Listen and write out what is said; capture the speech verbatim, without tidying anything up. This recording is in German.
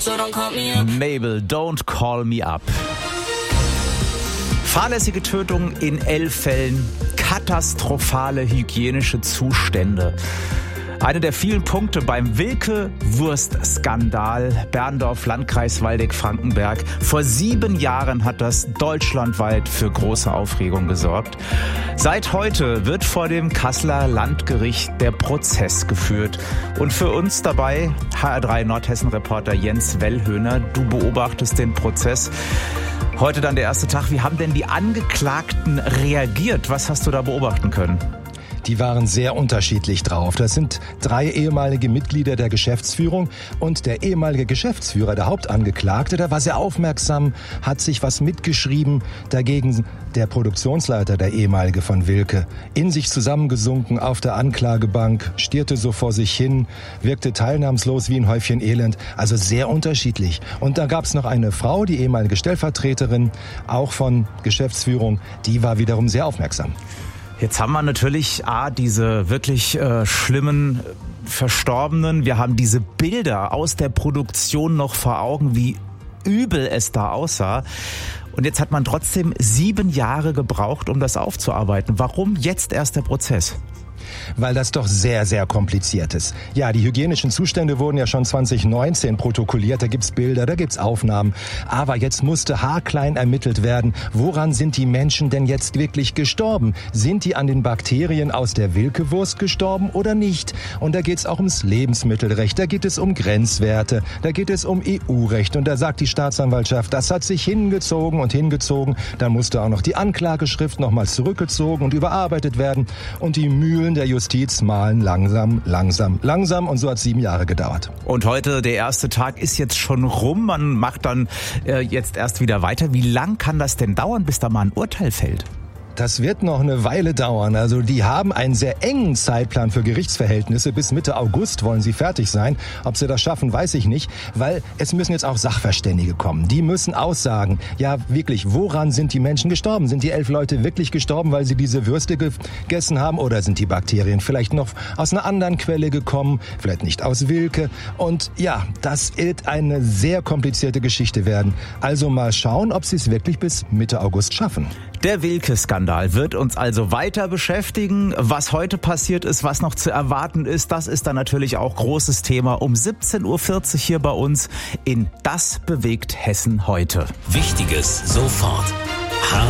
Mabel, don't call me up. Fahrlässige Tötung in elf Fällen, katastrophale hygienische Zustände. Eine der vielen Punkte beim Wilke-Wurst-Skandal, Berndorf, Landkreis Waldeck-Frankenberg. Vor sieben Jahren hat das deutschlandweit für große Aufregung gesorgt. Seit heute wird vor dem Kasseler Landgericht der Prozess geführt. Und für uns dabei H R drei Nordhessen-Reporter Jens Wellhöhner. Du beobachtest den Prozess. Heute dann der erste Tag. Wie haben denn die Angeklagten reagiert? Was hast du da beobachten können? Die waren sehr unterschiedlich drauf. Das sind drei ehemalige Mitglieder der Geschäftsführung und der ehemalige Geschäftsführer, der Hauptangeklagte, der war sehr aufmerksam, hat sich was mitgeschrieben. Dagegen der Produktionsleiter, der ehemalige von Wilke, in sich zusammengesunken auf der Anklagebank, stierte so vor sich hin, wirkte teilnahmslos wie ein Häufchen Elend. Also sehr unterschiedlich. Und da gab es noch eine Frau, die ehemalige Stellvertreterin, auch von Geschäftsführung, die war wiederum sehr aufmerksam. Jetzt haben wir natürlich A, diese wirklich äh, schlimmen Verstorbenen. Wir haben diese Bilder aus der Produktion noch vor Augen, wie übel es da aussah. Und jetzt hat man trotzdem sieben Jahre gebraucht, um das aufzuarbeiten. Warum jetzt erst der Prozess? Weil das doch sehr, sehr kompliziert ist. Ja, die hygienischen Zustände wurden ja schon zwanzig neunzehn protokolliert, da gibt's Bilder, da gibt's Aufnahmen. Aber jetzt musste haarklein ermittelt werden, woran sind die Menschen denn jetzt wirklich gestorben? Sind die an den Bakterien aus der Wilke-Wurst gestorben oder nicht? Und da geht's auch ums Lebensmittelrecht, da geht es um Grenzwerte, da geht es um E U-Recht. Und da sagt die Staatsanwaltschaft, das hat sich hingezogen und hingezogen. Dann musste auch noch die Anklageschrift nochmal zurückgezogen und überarbeitet werden. Und die Mühlen der Justiz mahlen langsam, langsam, langsam und so hat es sieben Jahre gedauert. Und heute, der erste Tag ist jetzt schon rum, man macht dann äh, jetzt erst wieder weiter. Wie lang kann das denn dauern, bis da mal ein Urteil fällt? Das wird noch eine Weile dauern. Also die haben einen sehr engen Zeitplan für Gerichtsverhältnisse. Bis Mitte August wollen sie fertig sein. Ob sie das schaffen, weiß ich nicht, weil es müssen jetzt auch Sachverständige kommen. Die müssen aussagen, ja wirklich, woran sind die Menschen gestorben? Sind die elf Leute wirklich gestorben, weil sie diese Würste gegessen haben? Oder sind die Bakterien vielleicht noch aus einer anderen Quelle gekommen? Vielleicht nicht aus Wilke? Und ja, das wird eine sehr komplizierte Geschichte werden. Also mal schauen, ob sie es wirklich bis Mitte August schaffen. Der Wilke-Skandal wird uns also weiter beschäftigen. Was heute passiert ist, was noch zu erwarten ist, das ist dann natürlich auch großes Thema um siebzehn Uhr vierzig hier bei uns in Das bewegt Hessen heute. Wichtiges sofort.